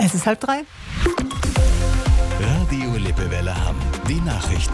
Es ist 2:30. Radio Lippewelle Hamm. Die Nachrichten.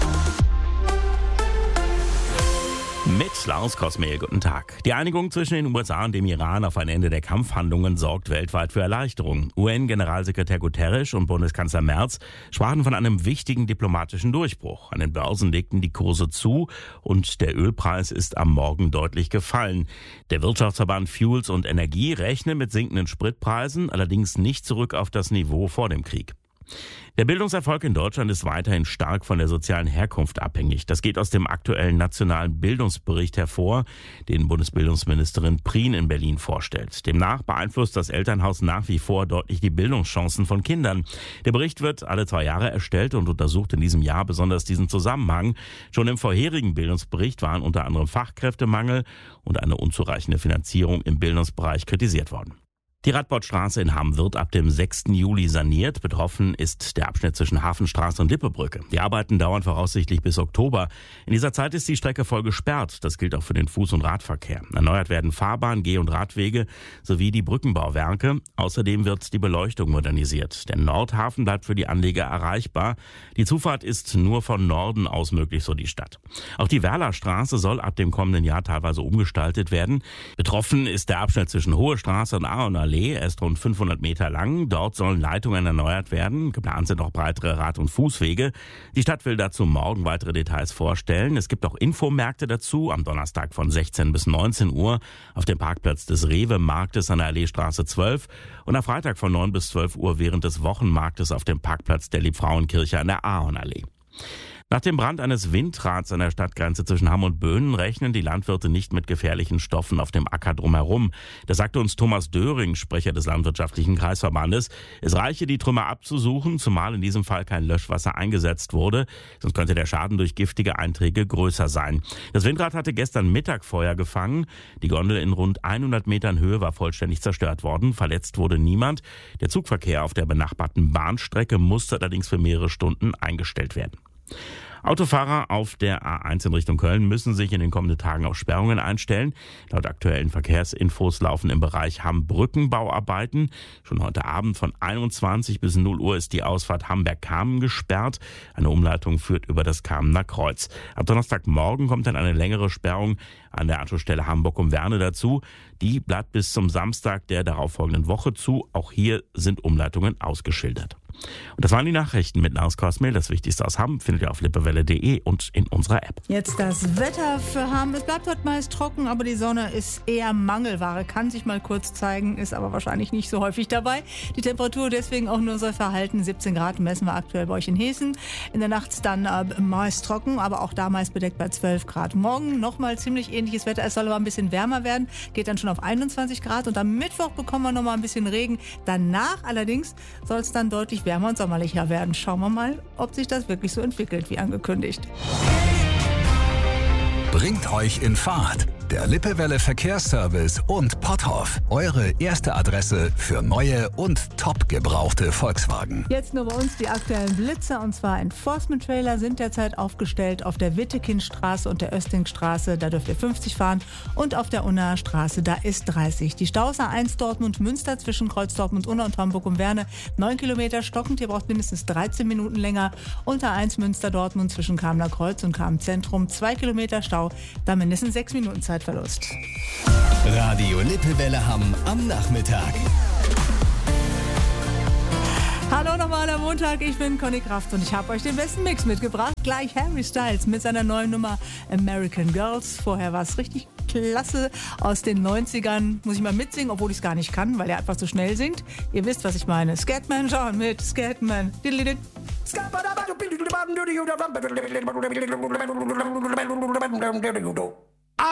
Mit Lars Kosmehl, guten Tag. Die Einigung zwischen den USA und dem Iran auf ein Ende der Kampfhandlungen sorgt weltweit für Erleichterung. UN-Generalsekretär Guterres und Bundeskanzler Merz sprachen von einem wichtigen diplomatischen Durchbruch. An den Börsen legten die Kurse zu und der Ölpreis ist am Morgen deutlich gefallen. Der Wirtschaftsverband Fuels und Energie rechnet mit sinkenden Spritpreisen, allerdings nicht zurück auf das Niveau vor dem Krieg. Der Bildungserfolg in Deutschland ist weiterhin stark von der sozialen Herkunft abhängig. Das geht aus dem aktuellen nationalen Bildungsbericht hervor, den Bundesbildungsministerin Prien in Berlin vorstellt. Demnach beeinflusst das Elternhaus nach wie vor deutlich die Bildungschancen von Kindern. Der Bericht wird alle 2 Jahre erstellt und untersucht in diesem Jahr besonders diesen Zusammenhang. Schon im vorherigen Bildungsbericht waren unter anderem Fachkräftemangel und eine unzureichende Finanzierung im Bildungsbereich kritisiert worden. Die Radbottstraße in Hamm wird ab dem 6. Juli saniert. Betroffen ist der Abschnitt zwischen Hafenstraße und Lippebrücke. Die Arbeiten dauern voraussichtlich bis Oktober. In dieser Zeit ist die Strecke voll gesperrt. Das gilt auch für den Fuß- und Radverkehr. Erneuert werden Fahrbahn, Geh- und Radwege sowie die Brückenbauwerke. Außerdem wird die Beleuchtung modernisiert. Der Nordhafen bleibt für die Anleger erreichbar. Die Zufahrt ist nur von Norden aus möglich, so die Stadt. Auch die Werlerstraße soll ab dem kommenden Jahr teilweise umgestaltet werden. Betroffen ist der Abschnitt zwischen Hohe Straße und Ahornallee. Er ist rund 500 Meter lang. Dort sollen Leitungen erneuert werden. Geplant sind auch breitere Rad- und Fußwege. Die Stadt will dazu morgen weitere Details vorstellen. Es gibt auch Infomärkte dazu am Donnerstag von 16 bis 19 Uhr auf dem Parkplatz des Rewe-Marktes an der Alleestraße 12 und am Freitag von 9 bis 12 Uhr während des Wochenmarktes auf dem Parkplatz der Liebfrauenkirche an der Ahornallee. Nach dem Brand eines Windrads an der Stadtgrenze zwischen Hamm und Böhnen rechnen die Landwirte nicht mit gefährlichen Stoffen auf dem Acker drumherum. Das sagte uns Thomas Döring, Sprecher des Landwirtschaftlichen Kreisverbandes. Es reiche, die Trümmer abzusuchen, zumal in diesem Fall kein Löschwasser eingesetzt wurde. Sonst könnte der Schaden durch giftige Einträge größer sein. Das Windrad hatte gestern Mittag Feuer gefangen. Die Gondel in rund 100 Metern Höhe war vollständig zerstört worden. Verletzt wurde niemand. Der Zugverkehr auf der benachbarten Bahnstrecke musste allerdings für mehrere Stunden eingestellt werden. Autofahrer auf der A1 in Richtung Köln müssen sich in den kommenden Tagen auf Sperrungen einstellen. Laut aktuellen Verkehrsinfos laufen im Bereich Hamm-Brückenbauarbeiten. Schon heute Abend von 21 bis 0 Uhr ist die Ausfahrt Hamberg-Kamen gesperrt. Eine Umleitung führt über das Kamener Kreuz. Ab Donnerstagmorgen kommt dann eine längere Sperrung an der Anschlussstelle Hamburg-Umwerne dazu. Die bleibt bis zum Samstag der darauffolgenden Woche zu. Auch hier sind Umleitungen ausgeschildert. Und das waren die Nachrichten mit Lars Kosmehl. Das Wichtigste aus Hamm findet ihr auf lippewelle.de und in unserer App. Jetzt das Wetter für Hamm. Es bleibt heute meist trocken, aber die Sonne ist eher Mangelware. Kann sich mal kurz zeigen, ist aber wahrscheinlich nicht so häufig dabei. Die Temperatur deswegen auch nur so verhalten. 17 Grad messen wir aktuell bei euch in Hessen. In der Nacht dann meist trocken, aber auch da meist bedeckt bei 12 Grad. Morgen nochmal ziemlich ähnliches Wetter. Es soll aber ein bisschen wärmer werden. Geht dann schon auf 21 Grad. Und am Mittwoch bekommen wir nochmal ein bisschen Regen. Danach allerdings soll es dann deutlich wärmer und sommerlicher werden. Schauen wir mal, ob sich das wirklich so entwickelt, wie angekündigt. Bringt euch in Fahrt. Der Lippewelle Verkehrsservice und Potthoff. Eure erste Adresse für neue und top gebrauchte Volkswagen. Jetzt nur bei uns die aktuellen Blitzer, und zwar Enforcement-Trailer sind derzeit aufgestellt auf der Wittekindstraße und der Östingstraße. Da dürft ihr 50 fahren. Und auf der Unnaer Straße, da ist 30. Die Staus A1 Dortmund-Münster zwischen Kreuz Dortmund-Unna und Hamburg-Umwerne 9 Kilometer stockend. Ihr braucht mindestens 13 Minuten länger. Und A1 Münster-Dortmund zwischen Kamener Kreuz und Kamen-Zentrum 2 Kilometer Stau. Da mindestens 6 Minuten Zeitverlust. Radio Lippewelle Hamm am Nachmittag. Hallo nochmal am Montag, ich bin Conny Kraft und ich habe euch den besten Mix mitgebracht. Gleich Harry Styles mit seiner neuen Nummer American Girls. Vorher war es richtig klasse aus den 90ern. Muss ich mal mitsingen, obwohl ich es gar nicht kann, weil er einfach so schnell singt. Ihr wisst, was ich meine. Scatman John mit Scatman.